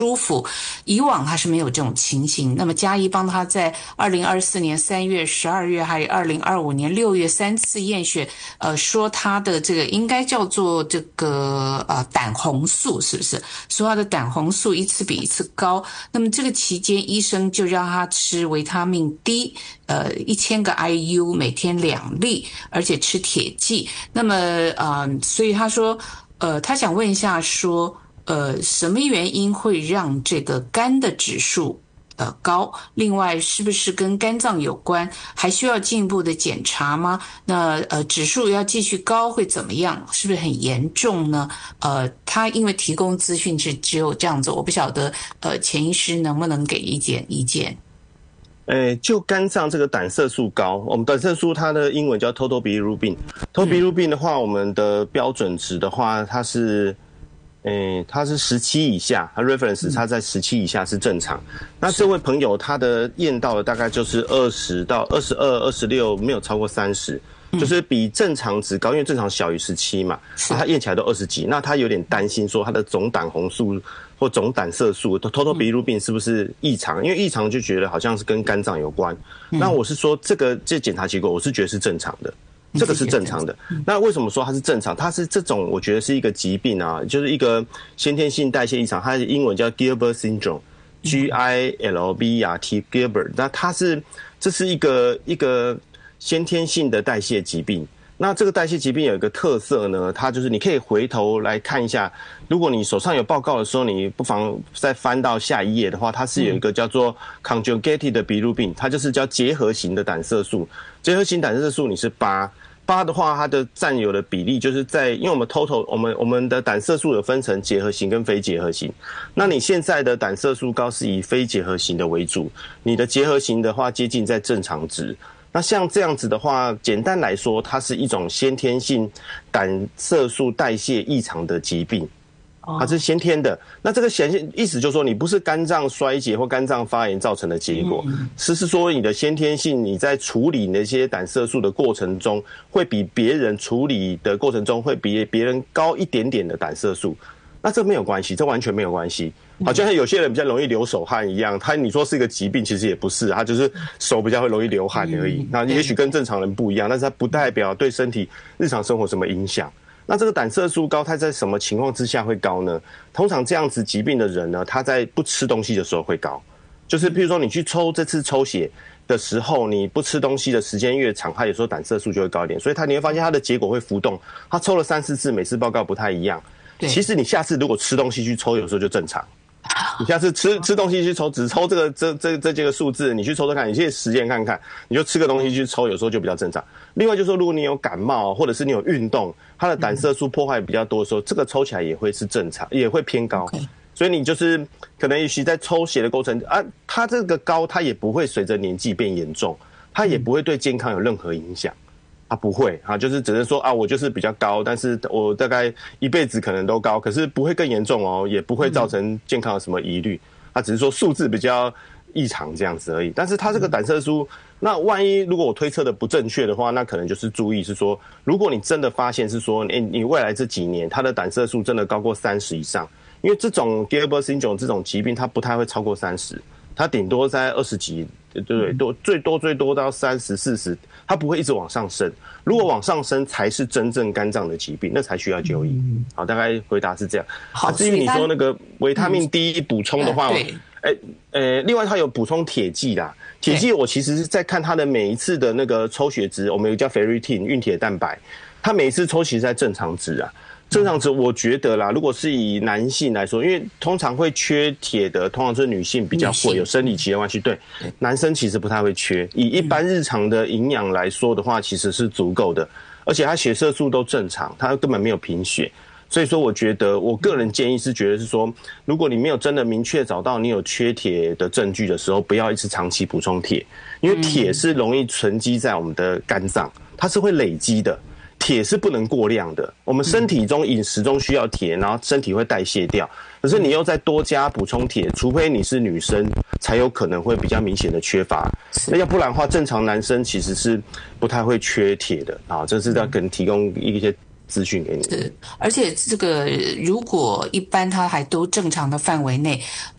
舒服，以往他是没有这种情形。那么嘉医帮他在2024年3月、12月，还有2025年6月3次验血，说他的这个应该叫做这个胆红素，是不是？说他的胆红素一次比一次高。那么这个期间，医生就让他吃维他命 D， 1000个 IU， 每天2粒，而且吃铁剂。那么所以他说，他想问一下说。什么原因会让这个肝的指数高？另外，是不是跟肝脏有关？还需要进一步的检查吗？那指数要继续高会怎么样？是不是很严重呢？他因为提供资讯是只有这样子，我不晓得钱医师能不能给意见？ 就肝脏这个胆色素高，我们胆色素它的英文叫 total bilirubin。total bilirubin 的话，我们的标准值的话，它是17以下，它 reference 它在17以下是正常。那这位朋友他的验到的大概就是20到22、26，没有超过30，就是比正常值高，因为正常小于17嘛，他验起来都20几。那他有点担心说他的总胆红素或总胆色素 total bilirubin 是不是异常？因为异常就觉得好像是跟肝脏有关。那我是说这检查结果我是觉得是正常的。这个是正常的。那为什么说它是正常？它是这种，我觉得是一个疾病啊，就是一个先天性代谢异常，它的英文叫 Gilbert syndrome，Gilbert Gilbert。那这是一个先天性的代谢疾病。那这个代谢疾病有一个特色呢，它就是你可以回头来看一下，如果你手上有报告的时候，你不妨再翻到下一页的话，它是有一个叫做 conjugated bilirubin， 它就是叫结合型的胆色素。结合型胆色素你是8的话，它的占有的比例就是因为我们 total 我们的胆色素有分成结合型跟非结合型。那你现在的胆色素高是以非结合型的为主，你的结合型的话接近在正常值。那像这样子的话，简单来说，它是一种先天性胆色素代谢异常的疾病。它是先天的。那这个意思就是说，你不是肝脏衰竭或肝脏发炎造成的结果，是说你的先天性，你在处理那些胆色素的过程中，会比别人处理的过程中会比别人高一点点的胆色素。那这没有关系，这完全没有关系。好像有些人比较容易流手汗一样，你说是一个疾病，其实也不是，他就是手比较会容易流汗而已。那也许跟正常人不一样，但是它不代表对身体日常生活什么影响。那这个胆色素高，它在什么情况之下会高呢？通常这样子疾病的人呢，他在不吃东西的时候会高，就是譬如说你去这次抽血的时候，你不吃东西的时间越长，他有时候胆色素就会高一点，所以你会发现他的结果会浮动。他抽了3、4次，每次报告不太一样。其实你下次如果吃东西去抽，有时候就正常。你下次吃东西去抽，只抽这几个数字，你去抽抽看，你去实验看看，你就吃个东西去抽，有时候就比较正常。另外就是说，如果你有感冒或者是你有运动，它的胆色素破坏比较多的时候，这个抽起来也会是正常，也会偏高。所以你就是可能也许在抽血的过程啊，它这个高，它也不会随着年纪变严重，它也不会对健康有任何影响。它不会啊，就是只能说啊，我就是比较高，但是我大概一辈子可能都高，可是不会更严重哦，也不会造成健康有什么疑虑。它只是说数字比较异常这样子而已。但是它这个胆色素，那万一如果我推测的不正确的话，那可能就是注意是说，如果你真的发现是说，你未来这几年它的胆色素真的高过30以上，因为这种 Gilbert syndrome 这种疾病，它不太会超过30，它顶多在20几。对对对，最多到30、40，它不会一直往上升。如果往上升，才是真正肝脏的疾病，那才需要就医。好，大概回答是这样。好，至于你说那个维他命 D 补充的话，另外它有补充铁剂啦。铁剂我其实是在看它的每一次的那个抽血值，我们有叫 ferritin 运铁蛋白，它每一次抽其实在正常值啊。正常值我觉得啦，如果是以男性来说，因为通常会缺铁的，通常是女性比较会有生理期的关系。对，男生其实不太会缺。以一般日常的营养来说的话，其实是足够的，而且他血色素都正常，他根本没有贫血。所以说，我觉得我个人建议是觉得是说，如果你没有真的明确找到你有缺铁的证据的时候，不要一直长期补充铁，因为铁是容易沉积在我们的肝脏，它是会累积的。铁是不能过量的，我们身体中饮食中需要铁，然后身体会代谢掉。可是你又再多加补充铁，除非你是女生，才有可能会比较明显的缺乏。那要不然的话，正常男生其实是不太会缺铁的啊。这是要跟提供一些资讯给你。 是，而且这个如果一般它还都正常的范围内，